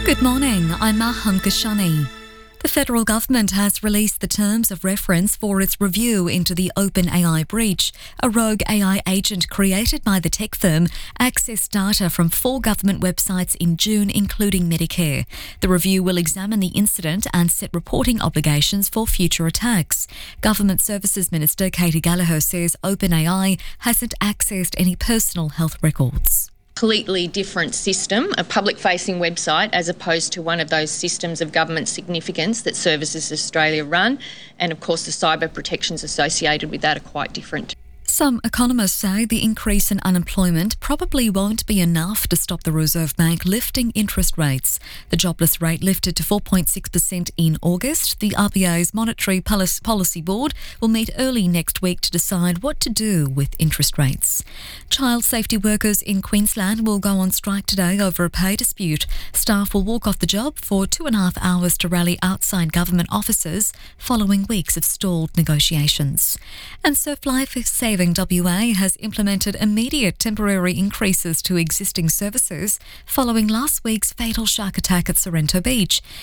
Good morning, I'm Maham Kashani. The federal government has released the terms of reference for its review into the OpenAI breach. A rogue AI agent created by the tech firm accessed data from 4 government websites in June, including Medicare. The review will examine the incident and set reporting obligations for future attacks. Government Services Minister Katie Gallagher says OpenAI hasn't accessed any personal health records. Completely different system, a public-facing website, as opposed to one of those systems of government significance that Services Australia run. And of course, the cyber protections associated with that are quite different. Some economists say the increase in unemployment probably won't be enough to stop the Reserve Bank lifting interest rates. The jobless rate lifted to 4.6% in August. The RBA's Monetary Policy Board will meet early next week to decide what to do with interest rates. Child safety workers in Queensland will go on strike today over a pay dispute. Staff will walk off the job for 2.5 hours to rally outside government offices following weeks of stalled negotiations. And Surf Life Saving WA has implemented immediate temporary increases to existing services following last week's fatal shark attack at Sorrento Beach.